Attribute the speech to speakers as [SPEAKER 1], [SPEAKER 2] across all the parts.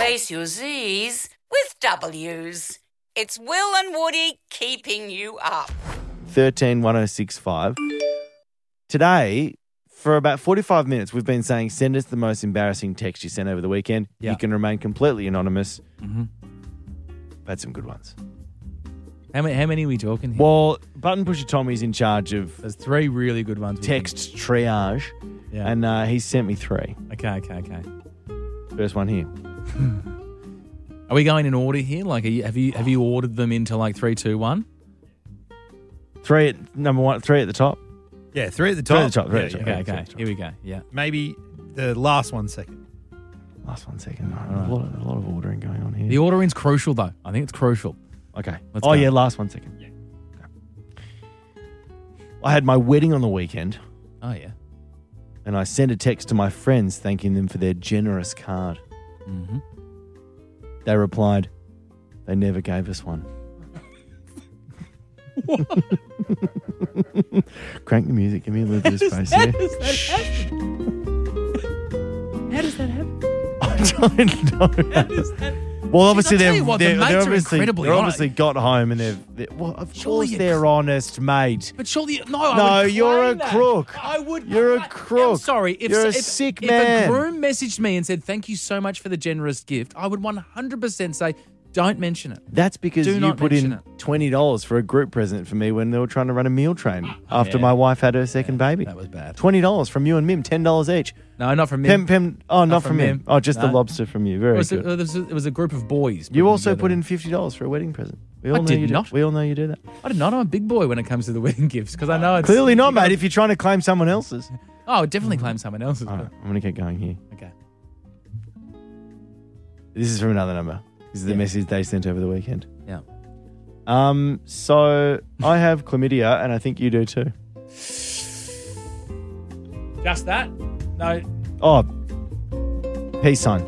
[SPEAKER 1] Replace your Z's with W's. It's Will and Woody keeping you up.
[SPEAKER 2] 131065. Today, for about 45 minutes, we've been saying send us the most embarrassing text you sent over the weekend.
[SPEAKER 3] Yeah.
[SPEAKER 2] You can remain completely anonymous.
[SPEAKER 3] Mm-hmm.
[SPEAKER 2] We've had some good ones.
[SPEAKER 3] How many are we talking here?
[SPEAKER 2] Well, Button Pusher Tommy's in charge of
[SPEAKER 3] There's 3 really good ones.
[SPEAKER 2] text triage,
[SPEAKER 3] Yeah.
[SPEAKER 2] and he's sent me 3.
[SPEAKER 3] Okay.
[SPEAKER 2] First one here.
[SPEAKER 3] Are we going in order here? Like, have you ordered them into like 3, 2, 1?
[SPEAKER 2] 3 at number 1, 3 at the top.
[SPEAKER 4] Yeah, 3 at the
[SPEAKER 2] 3
[SPEAKER 4] top.
[SPEAKER 2] at the top. 3 at the top.
[SPEAKER 3] Okay. Here we go. Yeah.
[SPEAKER 4] Maybe the last one second.
[SPEAKER 2] Last one second. A lot of ordering going on here.
[SPEAKER 3] The ordering's crucial, though. I think it's crucial.
[SPEAKER 2] Okay.
[SPEAKER 3] Let's go.
[SPEAKER 2] Yeah, last one second. Yeah. Okay. I had my wedding on the weekend,
[SPEAKER 3] Oh, yeah.
[SPEAKER 2] and I sent a text to my friends thanking them for their generous card.
[SPEAKER 3] Mm-hmm.
[SPEAKER 2] They replied, they never gave us one. Crank the music. Give me a little bit of space here.
[SPEAKER 3] How does that happen?
[SPEAKER 2] I don't know.
[SPEAKER 3] How does that
[SPEAKER 2] Well, obviously
[SPEAKER 3] I'll tell you what, the mates are incredibly
[SPEAKER 2] they're
[SPEAKER 3] honest.
[SPEAKER 2] obviously got home and they've well, of
[SPEAKER 3] Surely
[SPEAKER 2] course
[SPEAKER 3] you
[SPEAKER 2] they're honest, mate.
[SPEAKER 3] But surely,
[SPEAKER 2] No,
[SPEAKER 3] I would
[SPEAKER 2] you're
[SPEAKER 3] claim
[SPEAKER 2] a
[SPEAKER 3] that.
[SPEAKER 2] crook.
[SPEAKER 3] I would.
[SPEAKER 2] You're a
[SPEAKER 3] I'm
[SPEAKER 2] crook.
[SPEAKER 3] sorry.
[SPEAKER 2] You're a sick man.
[SPEAKER 3] If a groom messaged me and said, thank you so much for the generous gift, I would 100% say, don't mention it.
[SPEAKER 2] That's because
[SPEAKER 3] Do
[SPEAKER 2] you
[SPEAKER 3] not
[SPEAKER 2] put in
[SPEAKER 3] mention
[SPEAKER 2] $20 for a group present for me when they were trying to run a meal train after
[SPEAKER 3] yeah.
[SPEAKER 2] my wife had her second baby.
[SPEAKER 3] That was bad.
[SPEAKER 2] $20 from you and Mim, $10 each.
[SPEAKER 3] No, not from me.
[SPEAKER 2] Not from Mim. Oh, just the
[SPEAKER 3] No.
[SPEAKER 2] lobster from you. Very good.
[SPEAKER 3] It was a group of boys.
[SPEAKER 2] You also
[SPEAKER 3] putting
[SPEAKER 2] put in $50 for a wedding present. We
[SPEAKER 3] I
[SPEAKER 2] all know
[SPEAKER 3] did
[SPEAKER 2] you do.
[SPEAKER 3] not.
[SPEAKER 2] We all know you do that.
[SPEAKER 3] I did not. I'm a big boy when it comes to the wedding gifts because I know it's
[SPEAKER 2] Clearly not, mate. If you're trying to claim someone else's.
[SPEAKER 3] Oh, I would definitely claim someone else's.
[SPEAKER 2] All right, I'm going to keep going here.
[SPEAKER 3] Okay.
[SPEAKER 2] This is from another number. This is the message they sent over the weekend.
[SPEAKER 3] Yeah.
[SPEAKER 2] So I have chlamydia, and I think you do too.
[SPEAKER 3] Just that? No.
[SPEAKER 2] Oh, peace sign.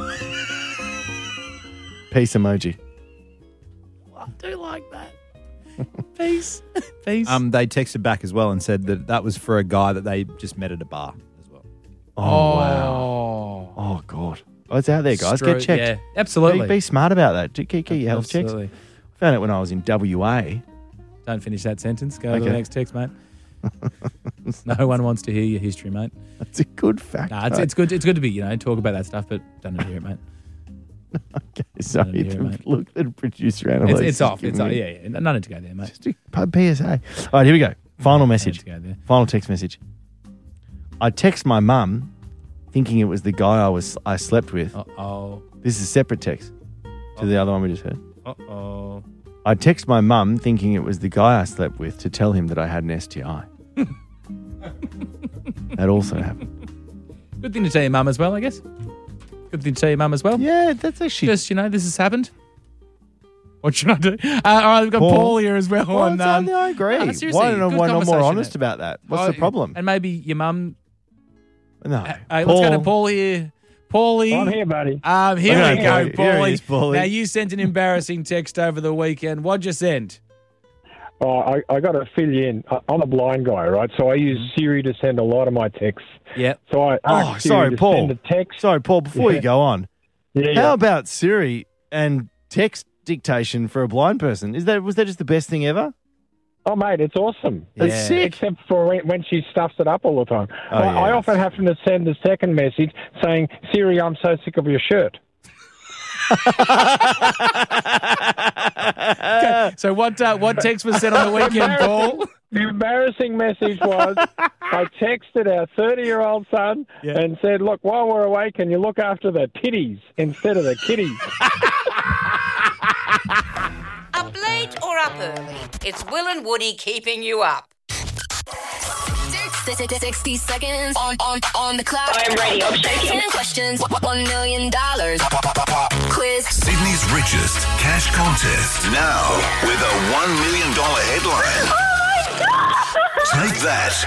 [SPEAKER 2] Peace emoji.
[SPEAKER 3] I do like that. Peace. Peace.
[SPEAKER 4] They texted back as well and said that was for a guy that they just met at a bar as well.
[SPEAKER 2] Oh, wow. Oh, God. Oh, it's out there, guys. Get checked.
[SPEAKER 3] Yeah, absolutely.
[SPEAKER 2] Be smart about that. Get your health checks.
[SPEAKER 3] Absolutely.
[SPEAKER 2] I found it when I was in WA.
[SPEAKER 3] Don't finish that sentence. Go to
[SPEAKER 2] Okay.
[SPEAKER 3] the next text, mate. No one wants to hear your history, mate.
[SPEAKER 2] That's a good fact.
[SPEAKER 3] Nah, it's good. It's good to be, talk about that stuff, but don't hear it, mate.
[SPEAKER 2] Okay, sorry.
[SPEAKER 3] Don't hear it, mate.
[SPEAKER 2] Look at the producer analyst.
[SPEAKER 3] It's off. It's off. Yeah. No need to go there, mate.
[SPEAKER 2] Just a PSA. All right, here we go. Final message.
[SPEAKER 3] No need to go there.
[SPEAKER 2] Final text message. I text my mum thinking it was the guy I slept with.
[SPEAKER 3] Uh-oh.
[SPEAKER 2] This is a separate text to the other one we just heard.
[SPEAKER 3] Uh-oh.
[SPEAKER 2] I text my mum thinking it was the guy I slept with to tell him that I had an STI. That also happened.
[SPEAKER 3] Good thing to tell your mum as well, I guess. Good thing to tell your mum as well.
[SPEAKER 2] Yeah, that's actually...
[SPEAKER 3] Just, this has happened. What should I do? All right, we've got Paul here as well.
[SPEAKER 2] Well, I agree.
[SPEAKER 3] No, seriously,
[SPEAKER 2] why
[SPEAKER 3] good
[SPEAKER 2] not more
[SPEAKER 3] conversation
[SPEAKER 2] honest
[SPEAKER 3] there.
[SPEAKER 2] about that? What's the problem?
[SPEAKER 3] And maybe your mum...
[SPEAKER 2] No.
[SPEAKER 3] Let's go to Paul here. Paulie.
[SPEAKER 5] I'm here, buddy.
[SPEAKER 3] Here we go,
[SPEAKER 2] Here he
[SPEAKER 3] Paulie.
[SPEAKER 2] is, Paulie.
[SPEAKER 3] Now, you sent an embarrassing text over the weekend. What'd you send?
[SPEAKER 5] Oh, I got to fill you in. I'm a blind guy, right? So I use Siri to send a lot of my texts.
[SPEAKER 3] Yep.
[SPEAKER 5] So I asked Siri
[SPEAKER 2] sorry,
[SPEAKER 5] to
[SPEAKER 2] Paul.
[SPEAKER 5] send a text.
[SPEAKER 2] Sorry, Paul, before you go on,
[SPEAKER 5] Yeah,
[SPEAKER 2] how about Siri and text dictation for a blind person? Was that just the best thing ever?
[SPEAKER 5] Oh, mate, it's awesome.
[SPEAKER 2] Yeah.
[SPEAKER 5] It's sick. Except for when she stuffs it up all the time.
[SPEAKER 2] Oh,
[SPEAKER 5] I
[SPEAKER 2] yeah.
[SPEAKER 5] often have to send a second message saying, Siri, I'm so sick of your shirt.
[SPEAKER 3] Okay, so what text was sent on the weekend, Paul?
[SPEAKER 5] The embarrassing message was I texted our 30-year-old son and said, look, while we're away, can you look after the titties instead of the kitties?
[SPEAKER 1] Up late or up early? It's Will and Woody keeping you up.
[SPEAKER 6] 60 seconds on the clock.
[SPEAKER 7] I'm ready. I'm shaking.
[SPEAKER 6] 10 questions, $1 million. Quiz.
[SPEAKER 8] Sydney's richest cash contest. Now with a $1 million headline.
[SPEAKER 7] Oh my God!
[SPEAKER 8] Take that